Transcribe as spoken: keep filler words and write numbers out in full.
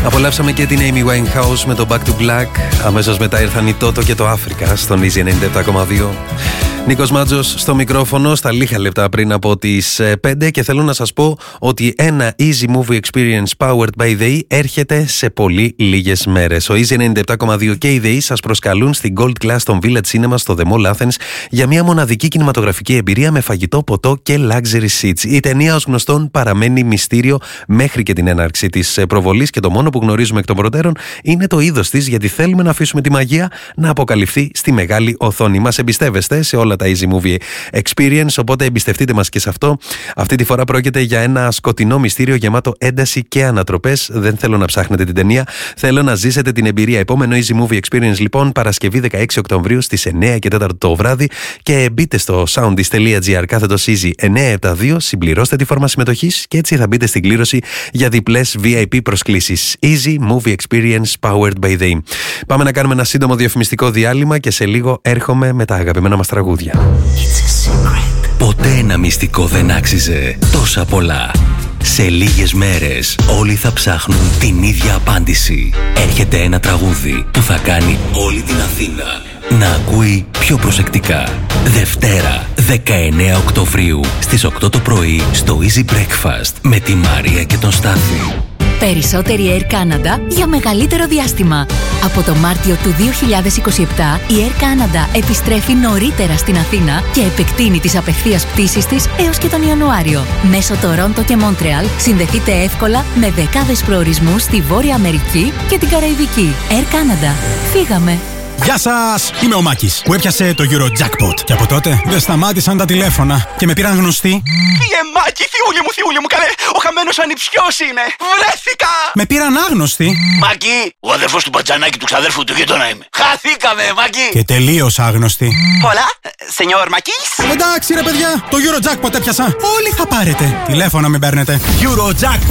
Απολαύσαμε και την Amy Winehouse με το Back to Black. Αμέσως μετά ήρθαν η Toto και το Africa στον Easy ενενήντα επτά κόμμα δύο. Νίκος Μάτζος στο μικρόφωνο, στα λίγα λεπτά πριν από τις πέντε, και θέλω να σας πω ότι ένα Easy Movie Experience powered by The E έρχεται σε πολύ λίγες μέρες. Ο Easy ενενήντα επτά κόμμα δύο και η The E σας προσκαλούν στην Gold Class των Village Cinema στο The Mall Athens για μια μοναδική κινηματογραφική εμπειρία με φαγητό, ποτό και luxury seats. Η ταινία, ως γνωστόν, παραμένει μυστήριο μέχρι και την έναρξη της προβολής και το μόνο που γνωρίζουμε εκ των προτέρων είναι το είδος της, γιατί θέλουμε να αφήσουμε τη μαγεία να αποκαλυφθεί στη μεγάλη οθόνη. Μας εμπιστεύεστε σε όλα τα Easy Movie Experience, οπότε εμπιστευτείτε μας και σε αυτό. Αυτή τη φορά πρόκειται για ένα σκοτεινό μυστήριο γεμάτο ένταση και ανατροπές. Δεν θέλω να ψάχνετε την ταινία, θέλω να ζήσετε την εμπειρία. Επόμενο Easy Movie Experience, λοιπόν, Παρασκευή δεκαέξι Οκτωβρίου στις εννιά και τέσσερα το βράδυ, και μπείτε στο soundis.gr κάθετος Easy εννιακόσια εβδομήντα δύο, συμπληρώστε τη φόρμα συμμετοχής και έτσι θα μπείτε στην κλήρωση για διπλές βι άι πι προσκλήσεις. Easy Movie Experience powered by The E. Πάμε να κάνουμε ένα σύντομο διαφημιστικό διάλειμμα και σε λίγο έρχομαι με τα αγαπημένα μας τραγούδια. Ποτέ ένα μυστικό δεν άξιζε τόσα πολλά. Σε λίγες μέρες όλοι θα ψάχνουν την ίδια απάντηση. Έρχεται ένα τραγούδι που θα κάνει όλη την Αθήνα να ακούει πιο προσεκτικά. Δευτέρα δεκαεννέα Οκτωβρίου στις οκτώ το πρωί στο Easy Breakfast με τη Μαρία και τον Στάθη. Περισσότερη Air Canada για μεγαλύτερο διάστημα. Από το Μάρτιο του δύο χιλιάδες είκοσι επτά η Air Canada επιστρέφει νωρίτερα στην Αθήνα και επεκτείνει τις απευθείας πτήσεις της έως και τον Ιανουάριο. Μέσω Τορόντο και Μόντρεαλ συνδεθείτε εύκολα με δεκάδες προορισμούς στη Βόρεια Αμερική και την Καραϊβική. Air Canada. Φύγαμε! Γεια σας! Είμαι ο Μάκης που έπιασε το Eurojackpot. Και από τότε δεν σταμάτησαν τα τηλέφωνα και με πήραν γνωστοί. Φύγε Μάκη, θιούλη μου, θιούλη μου, καλέ! Ο χαμένος ανιψιός είμαι! Βρέθηκα! Με πήραν άγνωστοι. Μάκη, ο αδερφός του Μπατζανάκη του ξαδέρφου του γείτονα είμαι. Χαθήκαμε, Μάκη! Και τελείως άγνωστοι. Hola, señor Μάκης. Εντάξει ρε παιδιά, το Eurojackpot έπιασα. Όλοι θα πάρετε. Τηλέφωνα μην παίρνετε. Eurojackpot.